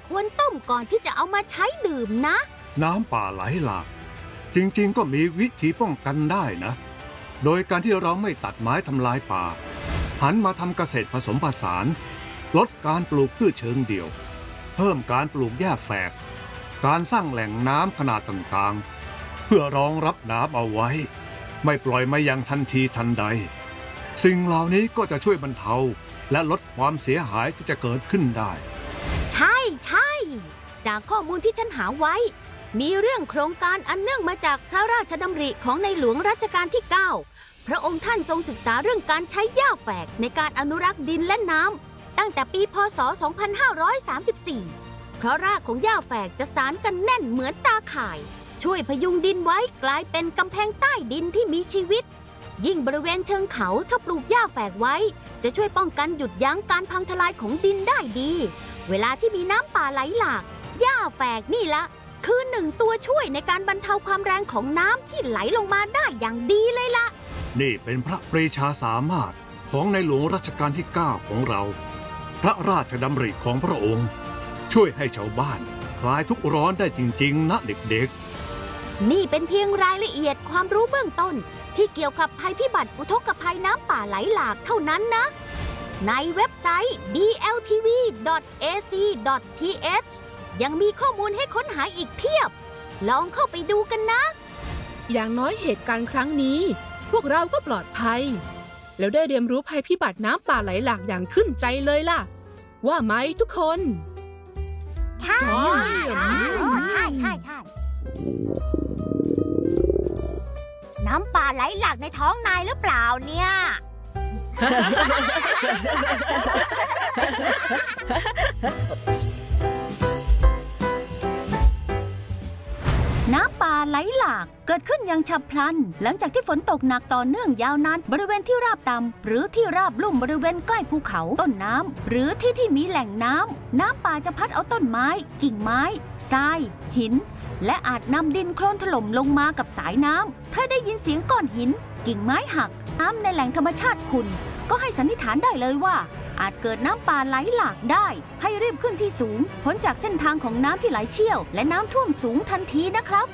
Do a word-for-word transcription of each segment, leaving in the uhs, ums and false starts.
ควรต้มก่อนที่จะเอามาใช้ดื่มนะน้ำป่าไหลหลากจริงๆก็มีวิธีป้องกันได้นะโดยการที่เราไม่ตัดไม้ทำลายป่าหันมาทำเกษตรผสมผสานลดการปลูกพืชเชิงเดี่ยวเพิ่มการปลูกหญ้าแฝกการสร้างแหล่งน้ำขนาดต่างๆเพื่อรองรับน้ำเอาไว้ไม่ปล่อยมายังทันทีทันใดสิ่งเหล่านี้ก็จะช่วยบรรเทาและลดความเสียหายที่จะเกิดขึ้นได้ใช่ใช่จากข้อมูลที่ฉันหาไว้มีเรื่องโครงการอันเนื่องมาจากพระราชดำริของในหลวงรัชกาลที่เก้าพระองค์ท่านทรงศึกษาเรื่องการใช้หญ้าแฝกในการอนุรักษ์ดินและน้ำตั้งแต่ปีพ.ศ. สองพันห้าร้อยสามสิบสี่เพราะรากของหญ้าแฝกจะสานกันแน่นเหมือนตาข่ายช่วยพยุงดินไว้กลายเป็นกำแพงใต้ดินที่มีชีวิตยิ่งบริเวณเชิงเขาถ้าปลูกหญ้าแฝกไว้จะช่วยป้องกันหยุดยั้งการพังทลายของดินได้ดีเวลาที่มีน้ำป่าไหลหลากหญ้าแฝกนี่ละคือหนึ่งตัวช่วยในการบรรเทาความแรงของน้ำที่ไหลลงมาได้อย่างดีเลยล่ะนี่เป็นพระปรีชาสามารถของในหลวงรัชกาลที่เก้าของเราพระราชดำริของพระองค์ช่วยให้ชาวบ้านคลายทุกข์ร้อนได้จริงๆนะเด็กๆนี่เป็นเพียงรายละเอียดความรู้เบื้องต้นที่เกี่ยวกับภัยพิบัติอุทกภัยน้ำป่าไหลหลากเท่านั้นนะในเว็บไซต์ ดี แอล ที วี ดอท เอ ซี ดอท ที เอช ยังมีข้อมูลให้ค้นหาอีกเพียบลองเข้าไปดูกันนะอย่างน้อยเหตุการณ์ครั้งนี้พวกเราก็ปลอดภัยแล้วได้เรียนรู้ภัยพิบัติน้ำป่าไหลหลากอย่างขึ้นใจเลยล่ะว่าไหมทุกคนใช่ใช่ใช่ใช่ใช่น้ำป่าไหลหลากในท้องนายหรือเปล่าเนี่ยน้ำป่าไหลหลากเกิดขึ้นอย่างฉับพลันหลังจากที่ฝนตกหนักต่อเนื่องยาวนานบริเวณที่ราบต่ำหรือที่ราบลุ่มบริเวณใกล้ภูเขาต้นน้ำหรือที่ที่มีแหล่งน้ำน้ำป่าจะพัดเอาต้นไม้กิ่งไม้ทรายหินและอาจนำดินโคลนถล่มลงมากับสายน้ำถ้าได้ยินเสียงก้อนหินกิ่งไม้หักน้ำในแหล่งธรรมชาติขุ่นก็ให้สันนิษฐานได้เลยว่าอาจเกิดน้ำป่าไหลหลากได้ให้รีบขึ้นที่สูงพ้นจากเส้นทางของน้ำที่ไหลเชี่ยวและน้ำท่วมสูงทันทีนะครับ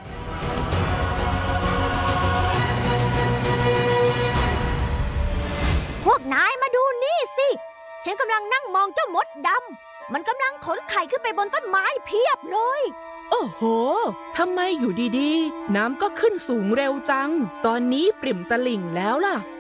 พวกนายมาดูนี่สิฉันกำลังนั่งมองเจ้ามดดำมันกำลังขนไข่ขึ้นไปบนต้นไม้เพียบเลยโอ้โหทำไมอยู่ดีๆน้ำก็ขึ้นสูงเร็วจังตอนนี้ปริ่มตลิ่งแล้วล่ะ